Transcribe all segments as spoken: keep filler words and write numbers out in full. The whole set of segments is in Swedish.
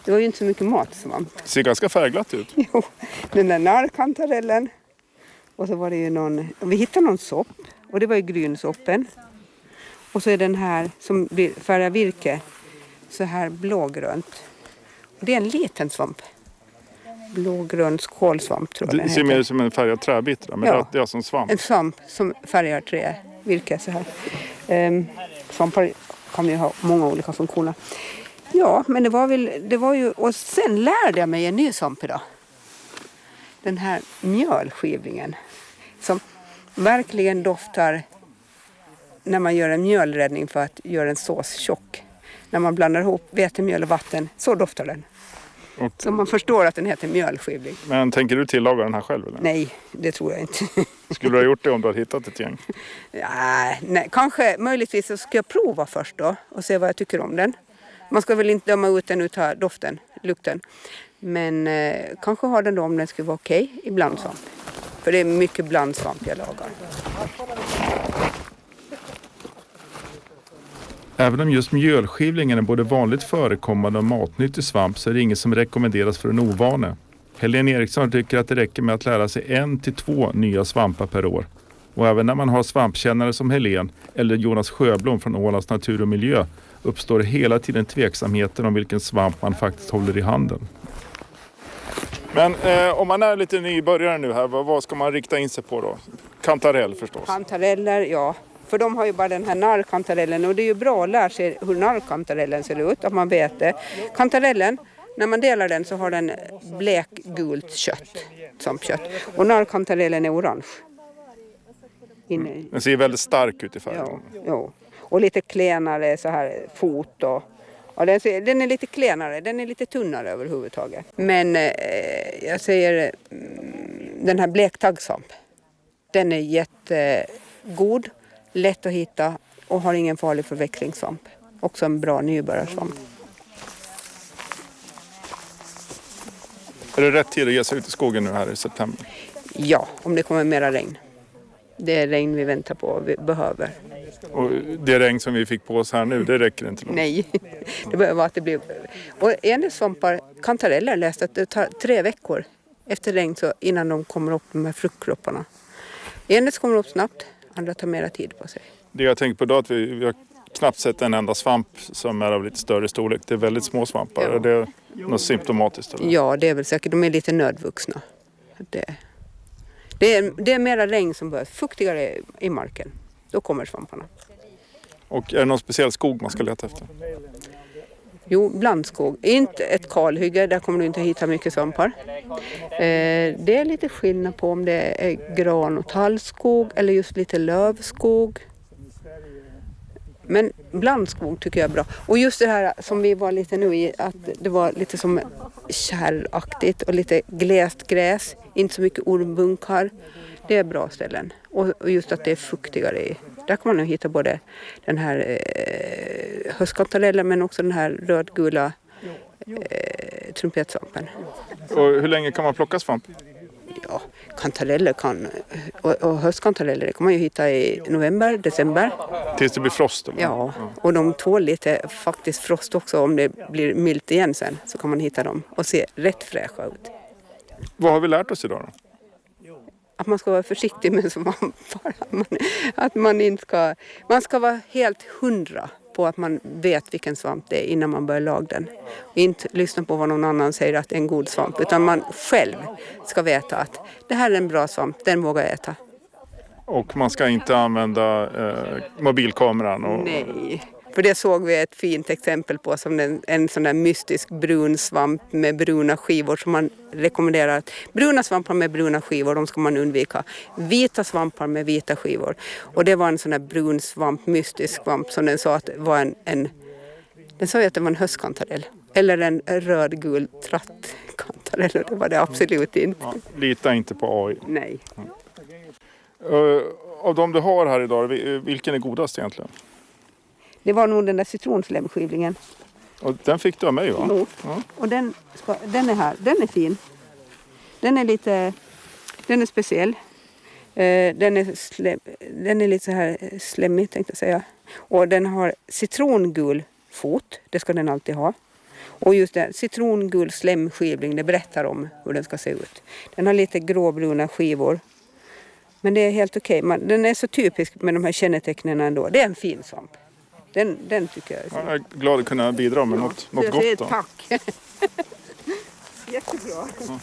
Det var ju inte så mycket matsvamp. Det ser ganska färgglatt ut. Jo, den där narrkantarellen. Och så var det ju någon, vi hittade någon sopp. Och det var ju grynsoppen. Och så är den här som blir färgar virke. Så här blågrönt. Och det är en liten svamp. Blågrön skålsvamp tror jag Det den ser heter. mer ut som en färgad träbit. Men Ja. det är som svamp. En svamp som färgar trä, virke så här. Ehm, svampar kan ju ha många olika funktioner. Ja, men det var väl, det var ju, och sen lärde jag mig en ny svamp idag. Den här mjölskivlingen som verkligen doftar när man gör en mjölräddning för att göra en sås tjock. När man blandar ihop vetemjöl och vatten, så doftar den. Och, Så man förstår att den heter mjölskivling. men tänker du tillaga den här själv? Eller? Nej, det tror jag inte. Skulle du ha gjort det om du hade hittat ett gäng? Ja, nej, kanske, möjligtvis så ska jag prova först då och se vad jag tycker om den. Man ska väl inte döma ut den utav doften, lukten. Men eh, kanske har den då om den skulle vara okej i blandsvamp. För det är mycket blandsvamp jag lagar. Även om just mjölskivlingen är både vanligt förekommande och matnyttig svamp så är det inget som rekommenderas för en ovane. Helene Eriksson tycker att det räcker med att lära sig en till två nya svampar per år. Och även när man har svampkännare som Helene eller Jonas Sjöblom från Ålands natur och miljö uppstår hela tiden tveksamheter om vilken svamp man faktiskt håller i handen. Men eh, om man är lite nybörjare nu här, vad, vad ska man rikta in sig på då? Kantarell förstås. Kantareller, ja. För de har ju bara den här narrkantarellen och det är ju bra att lära sig hur narrkantarellen ser ut, att man vet det. Kantarellen, när man delar den så har den blekgult kött, svampkött. Och narrkantarellen är orange. Inne. Den ser väldigt stark ut i färgen. Ja, ja. Och lite klenare så här fot och... Ja, den, ser, den är lite klenare, den är lite tunnare överhuvudtaget. Men eh, jag säger mm, den här blektaggsvamp, den är jättegod, lätt att hitta och har ingen farlig förväxlingssvamp. Också en bra nybörjarsvamp. Är det rätt tid att ge sig ut i skogen nu här i september? Ja, om det kommer mera regn. Det är regn vi väntar på och vi behöver. Och det regn som vi fick på oss här nu, det räcker inte långt. Nej, det behöver att det blir... Och en svampar, kantareller, läste att det tar tre veckor efter regn så innan de kommer upp de här fruktkropparna. En kommer upp snabbt, andra tar mera tid på sig. Det jag tänker på då är att vi, vi har knappt sett en enda svamp som är av lite större storlek. Det är väldigt små svampar. Ja. Är det något symptomatiskt? Eller? Ja, det är väl säkert. De är lite nödvuxna. Det, det, är, det är mera regn som behövs. Fuktigare i marken. Då kommer svamparna. Och är det någon speciell skog man ska leta efter? Jo, blandskog. Inte ett kalhygge, där kommer du inte hitta mycket svampar. Eh, det är lite skillnad på om det är gran- och tallskog eller just lite lövskog. Men blandskog tycker jag är bra. Och just det här som vi var lite nu i, att det var lite som kärraktigt och lite glest gräs. Inte så mycket ormbunkar. Det är bra ställen. Och just att det är fuktigare i. Där kan man nu hitta både den här eh, höstkantarellen men också den här rödgula eh, trumpetsvampen. Och hur länge kan man plocka svamp? Ja, kantareller kan, och, och höstkantareller kan man ju hitta i november, december. Tills det blir frost? Eller? Ja, och de tål lite faktiskt frost också. Om det blir milt igen sen så kan man hitta dem och se rätt fräscha ut. Vad har vi lärt oss idag då? Att man ska vara försiktig med svampar. Att man, att man inte ska... Man ska vara helt hundra på att man vet vilken svamp det är innan man börjar laga den. Och inte lyssna på vad någon annan säger att det är en god svamp. Utan man själv ska veta att det här är en bra svamp, den vågar jag äta. Och man ska inte använda eh, mobilkameran? Och... Nej, för det såg vi ett fint exempel på som en, en sån där mystisk brun svamp med bruna skivor som man rekommenderar. Att bruna svampar med bruna skivor, de ska man undvika. Vita svampar med vita skivor. Och det var en sån där brun svamp, mystisk svamp som den sa att det var en, en den sa ju att det var en höstkantarell. Eller en rödgul trattkantarell, och det var det absolut inte. Ja, lita inte på A I. Nej. Mm. Uh, av de du har här idag, vilken är godast egentligen? Det var nog den där citronslemskivlingen. Och den fick du av mig, va? Jo. Ja. Och den, ska, den är här. Den är fin. Den är lite... Den är speciell. Eh, den, är slem, den är lite så här slemmig, tänkte jag säga. Och den har citrongul fot. Det ska den alltid ha. Och just det, citrongul slemskivling, det berättar om hur den ska se ut. Den har lite gråbruna skivor. Men det är helt okej. Okay. Den är så typisk med de här kännetecknen ändå. Det är en fin svamp. Den, den tycker jag är fin. Jag är glad att kunna bidra med ja, något, något gott. Då. Tack. Jättebra. Ja.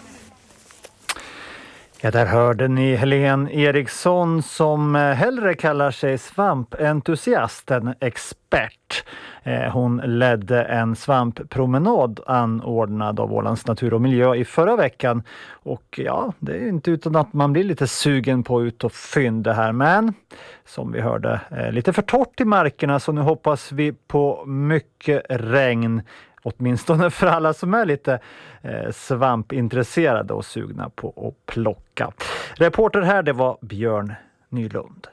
Ja, där hörde ni Helene Eriksson som hellre kallar sig svampentusiast än expert. Hon ledde en svamppromenad anordnad av Ålands natur och miljö i förra veckan. Och ja, det är inte utan att man blir lite sugen på ut och fynda här. Men som vi hörde, lite för torrt i markerna, så nu hoppas vi på mycket regn. Åtminstone för alla som är lite eh, svampintresserade och sugna på att plocka. Reporter här, det var Björn Nylund.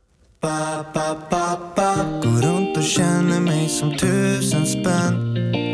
Ba, ba, ba, ba. Går runt och känner mig som tusen spänn.